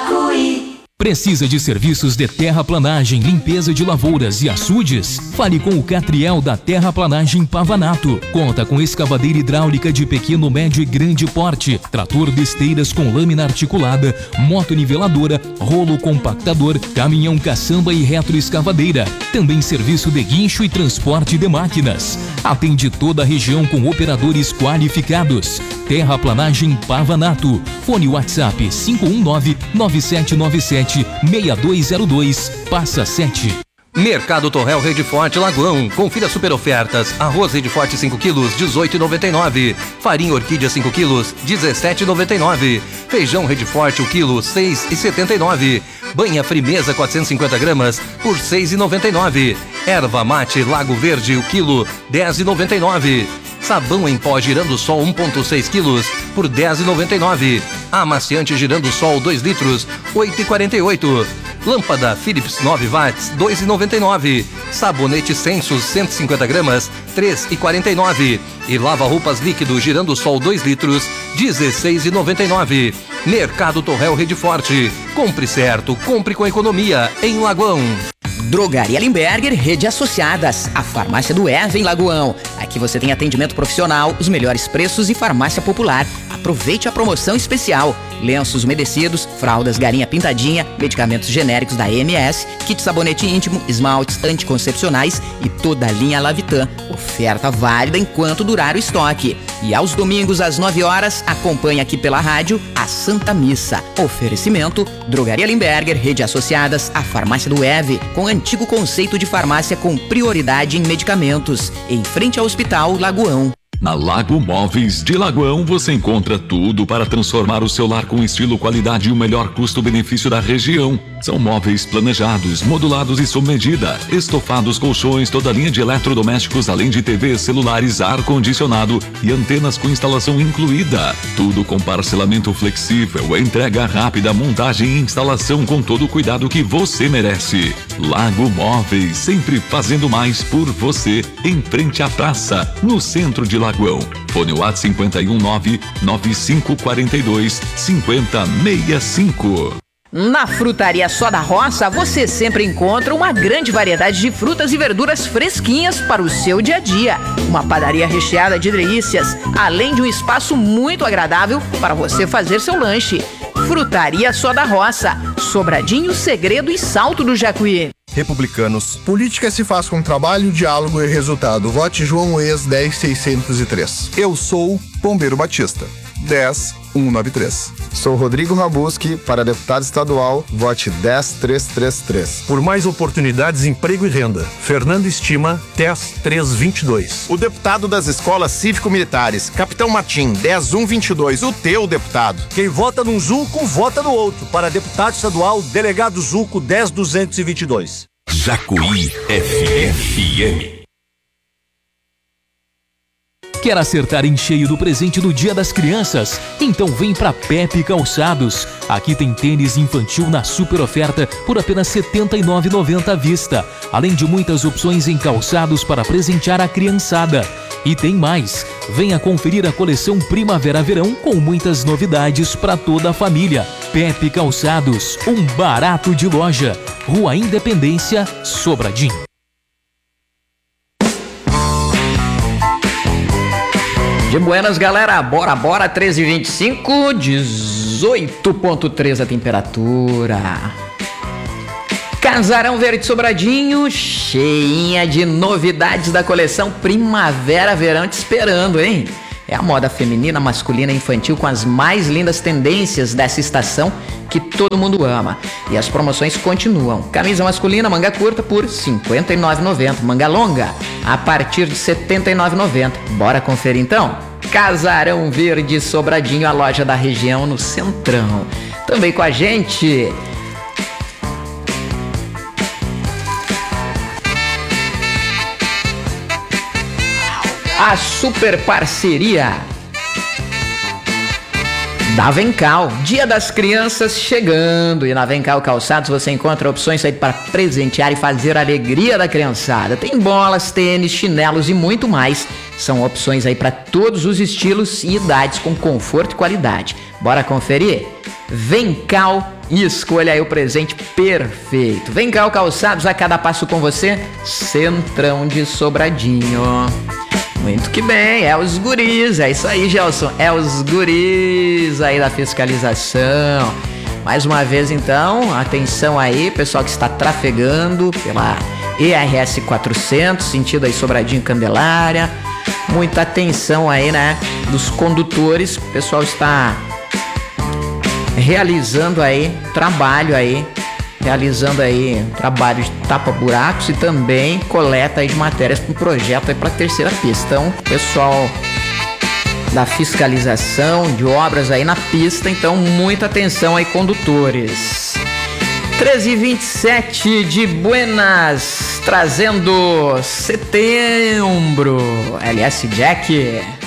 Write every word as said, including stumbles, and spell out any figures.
Jacuí. Precisa de serviços de terraplanagem, limpeza de lavouras e açudes? Fale com o Catriel da Terraplanagem Pavanato. Conta com escavadeira hidráulica de pequeno, médio e grande porte, trator de esteiras com lâmina articulada, motoniveladora, rolo compactador, caminhão caçamba e retroescavadeira. Também serviço de guincho e transporte de máquinas. Atende toda a região com operadores qualificados. Terraplanagem Pavanato. Fone WhatsApp cinco um nove, nove sete nove sete, seis dois zero dois, passa sete. Mercado Torrel Rede Forte Lagoão. Confira super ofertas. Arroz Rede Forte cinco quilos, dezoito reais e noventa e nove centavos. Farinha Orquídea cinco quilos, dezessete reais e noventa e nove centavos. Feijão Rede Forte o quilo, seis reais e setenta e nove centavos. Banha Frimeza quatrocentos e cinquenta gramas por seis reais e noventa e nove centavos. Erva Mate Lago Verde o quilo, dez reais e noventa e nove centavos. Sabão em pó Girando Sol um vírgula seis quilos por dez reais e noventa e nove centavos. Amaciante Girando Sol dois litros, oito reais e quarenta e oito centavos. Lâmpada Philips nove watts, dois reais e noventa e nove centavos. Sabonete Sensus cento e cinquenta gramas, três reais e quarenta e nove centavos. E lava roupas líquido Girando Sol dois litros, dezesseis reais e noventa e nove centavos. Mercado Torrel Rede Forte. Compre certo, compre com economia em Lagoão. Drogaria Limberger, Rede Associadas, a farmácia do Eva em Lagoão. Aqui você tem atendimento profissional, os melhores preços e farmácia popular. Aproveite a promoção especial. Lenços umedecidos, fraldas Galinha Pintadinha, medicamentos genéricos da A M S, kit sabonete íntimo, esmaltes anticoncepcionais e toda a linha Lavitan. Oferta válida enquanto durar o estoque. E aos domingos às nove horas, acompanhe aqui pela rádio a Santa Missa. Oferecimento, Drogaria Limberger, Rede Associadas, a farmácia do Eve, com antigo conceito de farmácia com prioridade em medicamentos, em frente ao Hospital Lagoão. Na Lago Móveis de Lagoão você encontra tudo para transformar o seu lar com estilo, qualidade e o melhor custo-benefício da região. São móveis planejados, modulados e sob medida, estofados, colchões, toda a linha de eletrodomésticos, além de T Vs, celulares, ar-condicionado e antenas com instalação incluída. Tudo com parcelamento flexível, entrega rápida, montagem e instalação com todo o cuidado que você merece. Lago Móveis, sempre fazendo mais por você, em frente à praça, no centro de Lagoão. Fone WhatsApp cinco um nove, nove cinco quatro dois, cinco zero seis cinco. Na Frutaria Só da Roça, você sempre encontra uma grande variedade de frutas e verduras fresquinhas para o seu dia a dia. Uma padaria recheada de delícias, além de um espaço muito agradável para você fazer seu lanche. Frutaria Só da Roça, Sobradinho, Segredo e Salto do Jacuí. Republicanos. Política se faz com trabalho, diálogo e resultado. Vote João Ex dez seiscentos e três. Eu sou Pombeiro Batista. dez mil cento e noventa e três. Sou Rodrigo Rabuski, para deputado estadual, vote dez mil trezentos e trinta e três. Por mais oportunidades, emprego e renda, Fernando Estima, dez mil trezentos e vinte e dois. O deputado das escolas cívico-militares, Capitão Martim, dez mil cento e vinte e dois, o teu deputado. Quem vota num Zulco, vota no outro. Para deputado estadual, delegado Zulco, dez mil duzentos e vinte e dois. Jacuí F M. Quer acertar em cheio do presente do Dia das Crianças? Então vem pra Pepe Calçados. Aqui tem tênis infantil na super oferta por apenas setenta e nove reais e noventa centavos à vista. Além de muitas opções em calçados para presentear a criançada. E tem mais. Venha conferir a coleção Primavera-Verão com muitas novidades para toda a família. Pepe Calçados, um barato de loja. Rua Independência, Sobradinho. De buenas, galera, bora, bora, treze e vinte e cinco, dezoito ponto três a temperatura. Casarão Verde Sobradinho, cheinha de novidades da coleção Primavera-Verão te esperando, hein? É a moda feminina, masculina e infantil com as mais lindas tendências dessa estação que todo mundo ama. E as promoções continuam. Camisa masculina, manga curta por cinquenta e nove reais e noventa centavos. Manga longa a partir de setenta e nove reais e noventa centavos. Bora conferir então? Casarão Verde Sobradinho, a loja da região no Centrão. Também com a gente... a super parceria da Vencal, Dia das Crianças chegando, e na Vencal Calçados você encontra opções aí para presentear e fazer a alegria da criançada. Tem bolas, tênis, chinelos e muito mais. São opções aí para todos os estilos e idades com conforto e qualidade. Bora conferir? Vencal e escolha aí o presente perfeito. Vem cá, o Calçados, a cada passo com você, Centrão de Sobradinho. Muito que bem, é os guris, é isso aí, Gelson, é os guris aí da fiscalização. Mais uma vez, então, atenção aí, pessoal que está trafegando pela E R S quatrocentos, sentido aí Sobradinho Candelária. Muita atenção aí, né, dos condutores, o pessoal está realizando aí trabalho aí, realizando aí trabalho de tapa-buracos e também coleta aí de matérias para um projeto aí para a terceira pista. Então, pessoal da fiscalização de obras aí na pista, então muita atenção aí, condutores. treze e vinte e sete de Buenas, trazendo Setembro, L S Jack.